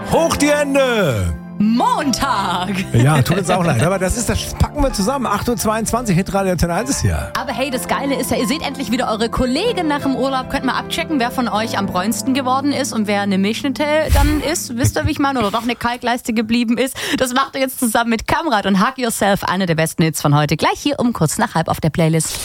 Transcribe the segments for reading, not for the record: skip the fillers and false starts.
Hoch die Hände! Montag! Ja, tut uns auch leid, aber das packen wir zusammen. 8.22 Uhr, Hitradio Antenne 1 ist hier. Aber hey, das Geile ist ja, ihr seht endlich wieder eure Kollegen nach dem Urlaub. Könnt mal abchecken, wer von euch am bräunsten geworden ist und wer eine Milchschnitte dann ist. Wisst ihr, wie ich meine? Oder doch eine Kalkleiste geblieben ist. Das macht ihr jetzt zusammen mit Kamrat und Hug Yourself. Einer der besten Hits von heute. Gleich hier um kurz nach 12 auf der Playlist.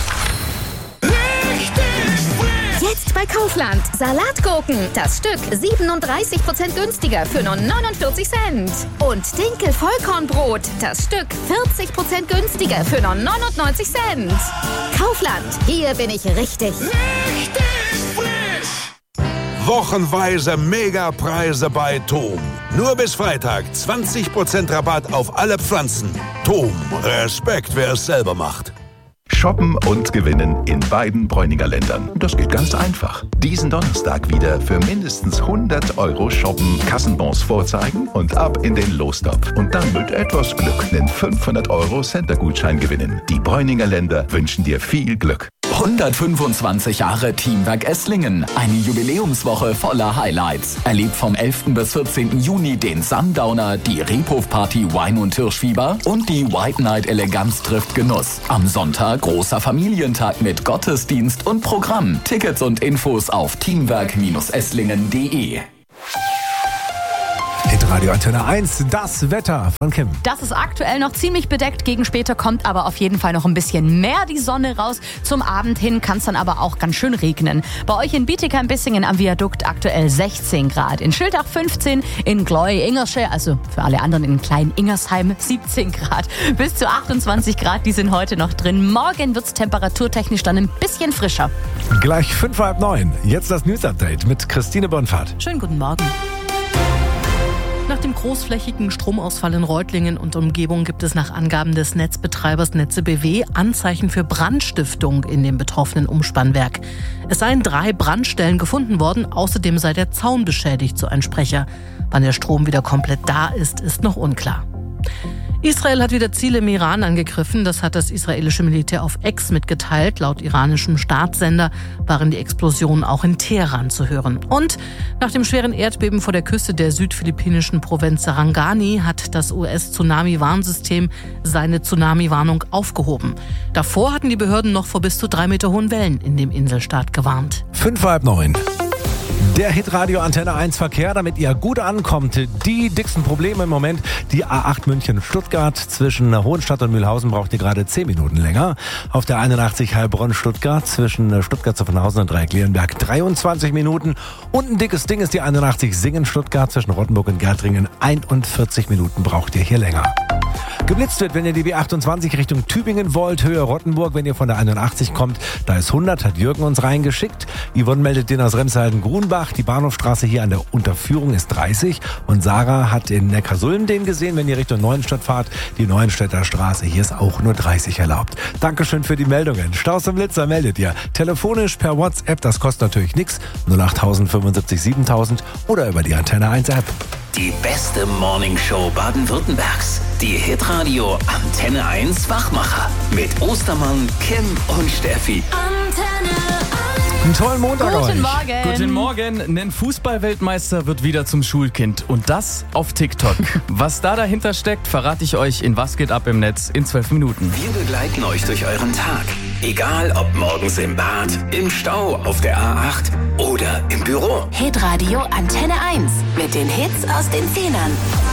Jetzt bei Kaufland. Salatgurken. Das Stück 37% günstiger für nur 49 Cent. Und Dinkel-Vollkornbrot. Das Stück 40% günstiger für nur 99 Cent. Kaufland. Hier bin ich richtig. Wochenweise Megapreise bei Tom. Nur bis Freitag 20% Rabatt auf alle Pflanzen. Tom, Respekt, wer es selber macht. Shoppen und gewinnen in beiden Bräuninger Ländern. Das geht ganz einfach. Diesen Donnerstag wieder für mindestens 100 € shoppen, Kassenbons vorzeigen und ab in den Lostopf. Und dann mit etwas Glück einen 500 € Center-Gutschein gewinnen. Die Bräuninger Länder wünschen dir viel Glück. 125 Jahre Teamwerk Esslingen. Eine Jubiläumswoche voller Highlights. Erlebt vom 11. bis 14. Juni den Sundowner, die Rebhof-Party Wein und Hirschfieber und die White Night Eleganz trifft Genuss. Am Sonntag großer Familientag mit Gottesdienst und Programm. Tickets und Infos auf teamwerk-esslingen.de. Hitradio Antenne 1, das Wetter von Kim. Das ist aktuell noch ziemlich bedeckt. Gegen später kommt aber auf jeden Fall noch ein bisschen mehr die Sonne raus. Zum Abend hin kann es dann aber auch ganz schön regnen. Bei euch in Bietigheim-Bissingen am Viadukt aktuell 16 Grad. In Schildach 15, in Gleu-Ingersche, also für alle anderen in Klein-Ingersheim 17 Grad. Bis zu 28 Grad, die sind heute noch drin. Morgen wird es temperaturtechnisch dann ein bisschen frischer. Gleich 8:55. Jetzt das News-Update mit Christine Bonfahrt. Schönen guten Morgen. Nach dem großflächigen Stromausfall in Reutlingen und Umgebung gibt es nach Angaben des Netzbetreibers Netze BW Anzeichen für Brandstiftung in dem betroffenen Umspannwerk. Es seien 3 Brandstellen gefunden worden, außerdem sei der Zaun beschädigt, so ein Sprecher. Wann der Strom wieder komplett da ist, ist noch unklar. Israel hat wieder Ziele im Iran angegriffen. Das hat das israelische Militär auf X mitgeteilt. Laut iranischem Staatssender waren die Explosionen auch in Teheran zu hören. Und nach dem schweren Erdbeben vor der Küste der südphilippinischen Provinz Sarangani hat das US-Tsunami-Warnsystem seine Tsunami-Warnung aufgehoben. Davor hatten die Behörden noch vor bis zu 3 Meter hohen Wellen in dem Inselstaat gewarnt. 8:55. Der Hitradio Antenne 1 Verkehr, damit ihr gut ankommt. Die dicksten Probleme im Moment, die A8 München-Stuttgart zwischen Hohenstadt und Mühlhausen braucht ihr gerade 10 Minuten länger. Auf der 81 Heilbronn-Stuttgart zwischen Stuttgart-Zuffenhausen und Dreiecklehenberg 23 Minuten. Und ein dickes Ding ist die 81 Singen-Stuttgart zwischen Rottenburg und Gärtringen. 41 Minuten braucht ihr hier länger. Geblitzt wird, wenn ihr die B28 Richtung Tübingen wollt, Höhe Rottenburg, wenn ihr von der 81 kommt, da ist 100, hat Jürgen uns reingeschickt. Yvonne meldet den aus Remshalden-Grunbach, die Bahnhofstraße hier an der Unterführung ist 30 und Sarah hat in Neckarsulm den gesehen, wenn ihr Richtung Neuenstadt fahrt, die Neuenstädter Straße, hier ist auch nur 30 erlaubt. Dankeschön für die Meldungen. Staus und Blitzer meldet ihr telefonisch per WhatsApp, das kostet natürlich nichts, 08000 75 7000 oder über die Antenne 1 App. Die beste Morningshow Baden-Württembergs. Die Hitradio Antenne 1 Wachmacher. Mit Ostermann, Kim und Steffi. Einen tollen Montag Guten euch. Morgen. Guten Morgen. Ein Fußballweltmeister wird wieder zum Schulkind. Und das auf TikTok. Was da dahinter steckt, verrate ich euch in Was geht ab im Netz in 12 Minuten. Wir begleiten euch durch euren Tag. Egal ob morgens im Bad, im Stau, auf der A8 oder im Büro. Hitradio Antenne 1 mit den Hits aus den 10ern.